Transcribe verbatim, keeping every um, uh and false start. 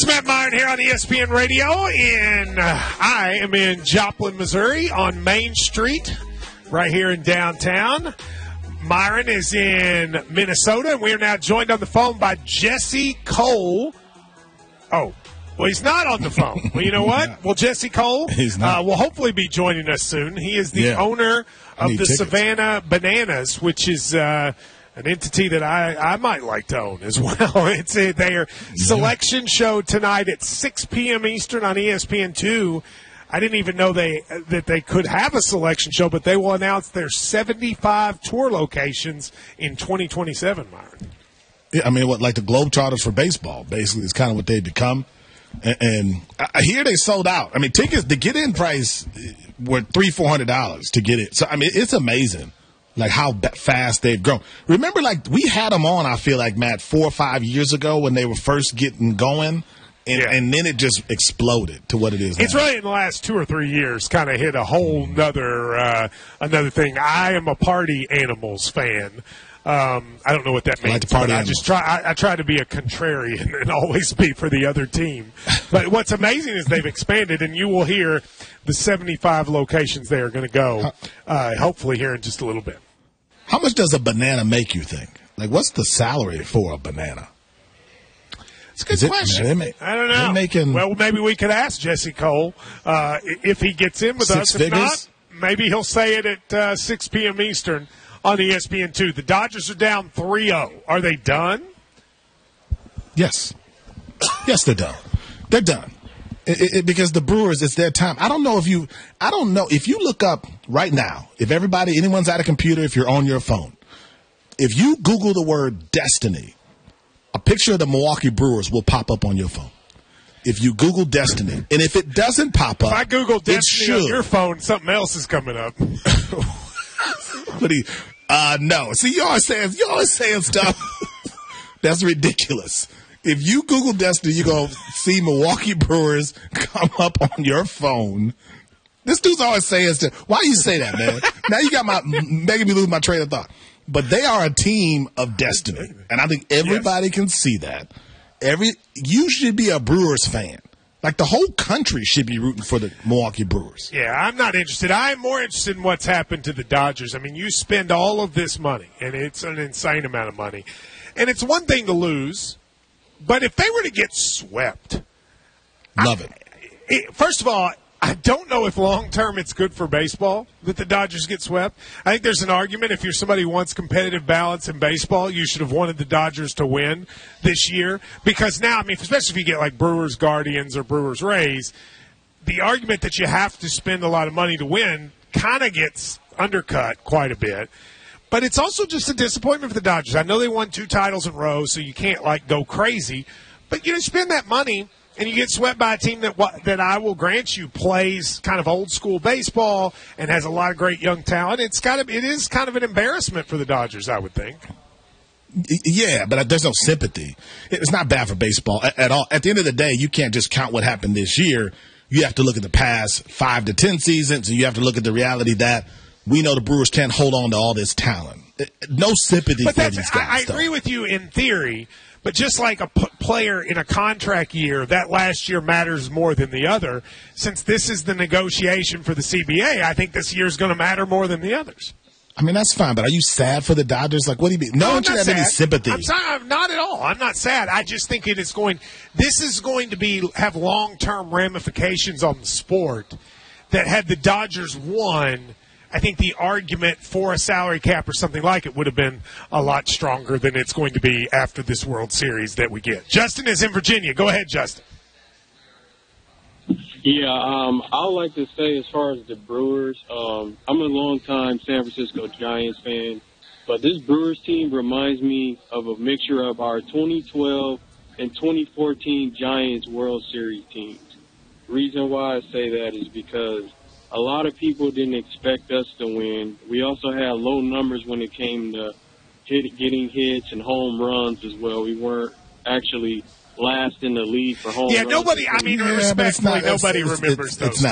Matt Myron here on E S P N Radio, and uh, I am in Joplin, Missouri on Main Street, right here in downtown. Myron is in Minnesota, and we are now joined on the phone by Jesse Cole. Oh, well, he's not on the phone. Well, you know what? Well, Jesse Cole he's not. Uh, will hopefully be joining us soon. He is the yeah. owner of the tickets. Savannah Bananas, which is uh, an entity that I, I might like to own as well. It's a, their yeah. selection show tonight at six p.m. Eastern on E S P N two. I didn't even know they that they could have a selection show, but they will announce their seventy-five tour locations in twenty twenty-seven, Myron. Yeah, I mean, what like the Globetrotters for baseball, basically, is kind of what they become. And, and I hear they sold out. I mean, tickets, the get-in price were three, four hundred dollars to get in. So I mean, it's amazing, like how fast they've grown. Remember, like we had them on. I feel like Matt four or five years ago when they were first getting going. And, yeah. and then it just exploded to what it is now. It's really in the last two or three years kind of hit a whole nother, uh, another thing. I am a Party Animals fan. Um, I don't know what that means. I like the party I just try. I, I try to be a contrarian and always be for the other team. But what's amazing is they've expanded, and you will hear the seventy-five locations they are going to go, uh, hopefully here in just a little bit. How much does a banana make, you think? Like, what's the salary for a banana? It's a good question. It, make, I don't know. Making, well, maybe we could ask Jesse Cole uh, if he gets in with us. If figures? not, maybe he'll say it at uh, six p.m. Eastern on E S P N two. The Dodgers are down three oh. Are they done? Yes. Yes, they're done. They're done. It, it, because the Brewers, it's their time. I don't know if you – I don't know. If you look up right now, if everybody – anyone's at a computer, if you're on your phone, if you Google the word destiny – a picture of the Milwaukee Brewers will pop up on your phone. If you Google Destiny, and if it doesn't pop up, if I Google Destiny on your phone, something else is coming up. But he, uh, no. See, you always saying you always saying stuff that's ridiculous. If you Google Destiny, you're gonna see Milwaukee Brewers come up on your phone. This dude's always saying stuff. Why do you say that, man? Now you got my making me lose my train of thought. But they are a team of destiny, and I think everybody yes. can see that. Every you should be a Brewers fan. Like the whole country should be rooting for the Milwaukee Brewers. Yeah, I'm not interested. I'm more interested in what's happened to the Dodgers. I mean, you spend all of this money, and it's an insane amount of money. And it's one thing to lose, but if they were to get swept. Love I, it. it. First of all, I don't know if long-term it's good for baseball that the Dodgers get swept. I think there's an argument if you're somebody who wants competitive balance in baseball, you should have wanted the Dodgers to win this year. Because now, I mean, especially if you get like Brewers Guardians or Brewers Rays, the argument that you have to spend a lot of money to win kind of gets undercut quite a bit. But it's also just a disappointment for the Dodgers. I know they won two titles in a row, so you can't, like, go crazy. But you know, spend that money – and you get swept by a team that that I will grant you plays kind of old school baseball and has a lot of great young talent. It's kind of it is kind of an embarrassment for the Dodgers, I would think. Yeah, but there's no sympathy. It's not bad for baseball at all. At the end of the day, you can't just count what happened this year. You have to look at the past five to ten seasons, and you have to look at the reality that we know the Brewers can't hold on to all this talent. No sympathy but for these guys. I, I agree with you in theory. But just like a p- player in a contract year, that last year matters more than the other. Since this is the negotiation for the C B A, I think this year is going to matter more than the others. I mean, that's fine, but are you sad for the Dodgers? Like, what do you mean? No, no one should have sad. any sympathy. I'm sorry, I'm not at all. I'm not sad. I just think it is going – this is going to be have long-term ramifications on the sport that had the Dodgers won – I think the argument for a salary cap or something like it would have been a lot stronger than it's going to be after this World Series that we get. Justin is in Virginia. Go ahead, Justin. Yeah, um, I would like to say as far as the Brewers, um, I'm a longtime San Francisco Giants fan, but this Brewers team reminds me of a mixture of our twenty twelve and twenty fourteen Giants World Series teams. Reason why I say that is because a lot of people didn't expect us to win. We also had low numbers when it came to hit, getting hits and home runs as well. We weren't actually last in the league for home yeah, runs. Yeah, nobody, I mean, yeah, respectfully, not, nobody it's, remembers it's, those. It's not.